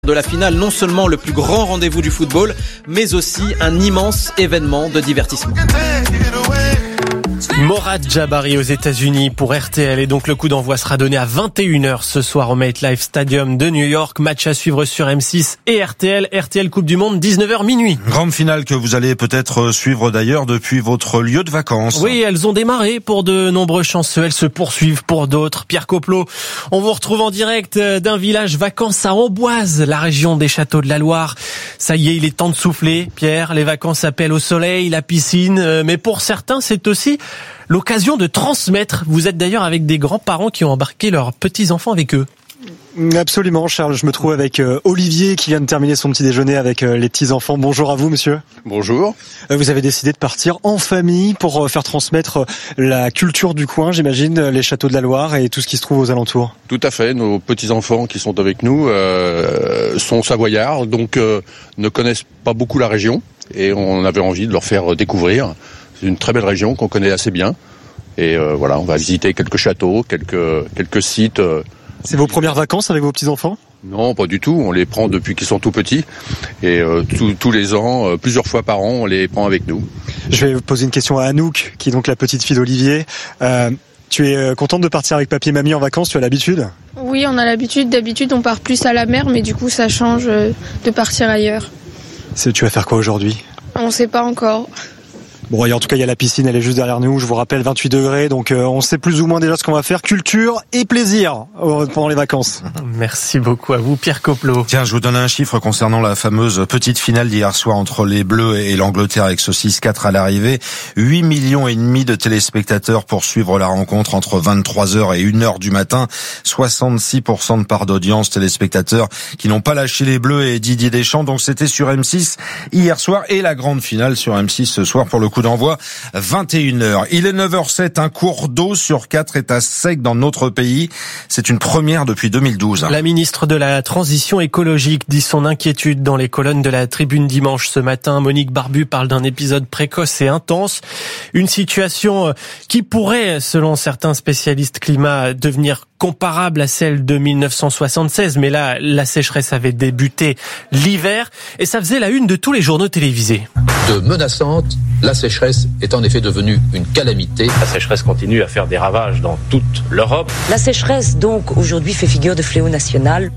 De la finale, non seulement le plus grand rendez-vous du football, mais aussi un immense événement de divertissement. Morad Jabari aux États-Unis pour RTL et donc le coup d'envoi sera donné à 21h ce soir au MetLife Stadium de New York. Match à suivre sur M6 et RTL. RTL Coupe du Monde, 19h minuit. Grande finale que vous allez peut-être suivre d'ailleurs depuis votre lieu de vacances. Oui, elles ont démarré pour de nombreux chanceux. Elles se poursuivent pour d'autres. Pierre Coplot, on vous retrouve en direct d'un village vacances à Amboise, la région des Châteaux de la Loire. Ça y est, il est temps de souffler. Pierre, les vacances appellent au soleil, la piscine. Mais pour certains, c'est aussi l'occasion de transmettre. Vous êtes d'ailleurs avec des grands-parents qui ont embarqué leurs petits-enfants avec eux. Absolument, Charles. Je me trouve avec Olivier qui vient de terminer son petit déjeuner avec les petits-enfants. Bonjour à vous, monsieur. Bonjour. Vous avez décidé de partir en famille pour faire transmettre la culture du coin, j'imagine, les châteaux de la Loire et tout ce qui se trouve aux alentours. Tout à fait. Nos petits-enfants qui sont avec nous sont savoyards, donc ne connaissent pas beaucoup la région. Et on avait envie de leur faire découvrir. C'est une très belle région qu'on connaît assez bien. Et voilà, on va visiter quelques châteaux, quelques sites. C'est vos premières vacances avec vos petits-enfants ? Non, pas du tout. On les prend depuis qu'ils sont tout petits. Et tous les ans, plusieurs fois par an, on les prend avec nous. Je vais vous poser une question à Anouk, qui est donc la petite fille d'Olivier. Tu es contente de partir avec papy et mamie en vacances ? Tu as l'habitude ? Oui, on a l'habitude. D'habitude, on part plus à la mer, mais du coup, ça change de partir ailleurs. Tu vas faire quoi aujourd'hui ? On ne sait pas encore. Bon, et en tout cas, il y a la piscine, elle est juste derrière nous. Je vous rappelle, 28 degrés, donc on sait plus ou moins déjà ce qu'on va faire. Culture et plaisir pendant les vacances. Merci beaucoup à vous, Pierre Coplot. Tiens, je vous donne un chiffre concernant la fameuse petite finale d'hier soir entre les Bleus et l'Angleterre avec ce 6-4 à l'arrivée. 8,5 millions de téléspectateurs pour suivre la rencontre entre 23h et 1h du matin. 66% de part d'audience, téléspectateurs qui n'ont pas lâché les Bleus et Didier Deschamps. Donc c'était sur M6 hier soir et la grande finale sur M6 ce soir pour le coup d'envoi 21h. Il est 9h07, un cours d'eau sur 4 est à sec dans notre pays. C'est une première depuis 2012. La ministre de la Transition écologique dit son inquiétude dans les colonnes de la Tribune dimanche ce matin. Monique Barbu parle d'un épisode précoce et intense. Une situation qui pourrait, selon certains spécialistes climat, devenir comparable à celle de 1976. Mais là, la sécheresse avait débuté l'hiver et ça faisait la une de tous les journaux télévisés. De menaçante, la sécheresse est en effet devenue une calamité. La sécheresse continue à faire des ravages dans toute l'Europe. La sécheresse, donc, aujourd'hui fait figure de fléau national.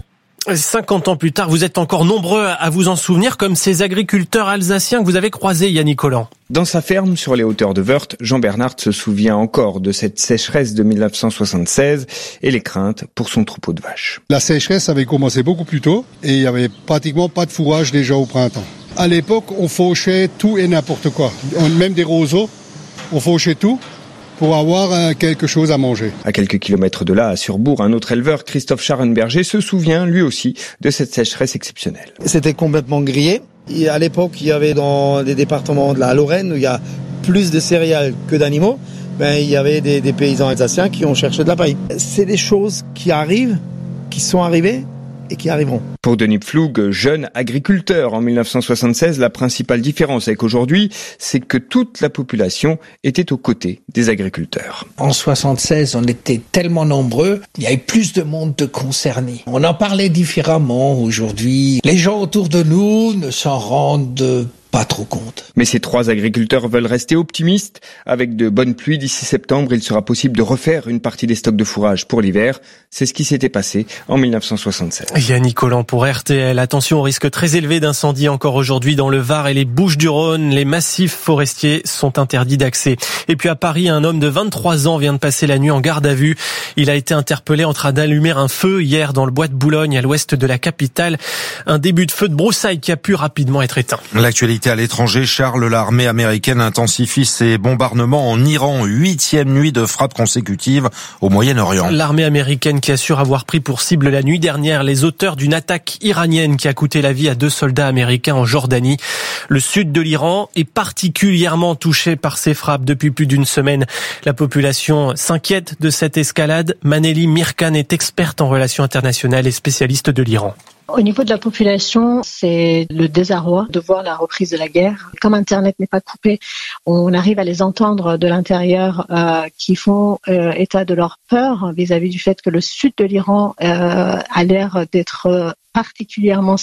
50 ans plus tard, vous êtes encore nombreux à vous en souvenir, comme ces agriculteurs alsaciens que vous avez croisés, Yannick Collant. Dans sa ferme sur les hauteurs de Wörth, Jean Bernard se souvient encore de cette sécheresse de 1976 et les craintes pour son troupeau de vaches. La sécheresse avait commencé beaucoup plus tôt et il n'y avait pratiquement pas de fourrage déjà au printemps. À l'époque, on fauchait tout et n'importe quoi, même des roseaux, on fauchait tout pour avoir quelque chose à manger. À quelques kilomètres de là, à Surbourg, un autre éleveur, Christophe Scharenberger, se souvient lui aussi de cette sécheresse exceptionnelle. C'était complètement grillé. Et à l'époque, il y avait dans des départements de la Lorraine où il y a plus de céréales que d'animaux, il y avait des paysans alsaciens qui ont cherché de la paille. C'est des choses qui arrivent, qui sont arrivées et qui arriveront. Pour Denis Pflug, jeune agriculteur en 1976, la principale différence avec aujourd'hui, c'est que toute la population était aux côtés des agriculteurs. En 76, on était tellement nombreux, il y avait plus de monde de concernés. On en parlait différemment aujourd'hui. Les gens autour de nous ne s'en rendent pas trop compte. Mais ces trois agriculteurs veulent rester optimistes. Avec de bonnes pluies d'ici septembre, il sera possible de refaire une partie des stocks de fourrage pour l'hiver. C'est ce qui s'était passé en 1976. Yannick Collant pour RTL. Attention au risque très élevé d'incendie encore aujourd'hui dans le Var et les Bouches-du-Rhône. Les massifs forestiers sont interdits d'accès. Et puis à Paris, un homme de 23 ans vient de passer la nuit en garde à vue. Il a été interpellé en train d'allumer un feu hier dans le bois de Boulogne à l'ouest de la capitale. Un début de feu de broussailles qui a pu rapidement être éteint. L'actualité à l'étranger, Charles, l'armée américaine intensifie ses bombardements en Iran. 8e nuit de frappes consécutives au Moyen-Orient. L'armée américaine qui assure avoir pris pour cible la nuit dernière les auteurs d'une attaque iranienne qui a coûté la vie à 2 soldats américains en Jordanie. Le sud de l'Iran est particulièrement touché par ces frappes depuis plus d'une semaine. La population s'inquiète de cette escalade. Maneli Mirkan est experte en relations internationales et spécialiste de l'Iran. Au niveau de la population, c'est le désarroi de voir la reprise de la guerre. Comme Internet n'est pas coupé, on arrive à les entendre de l'intérieur qui font état de leur peur vis-à-vis du fait que le sud de l'Iran a l'air d'être particulièrement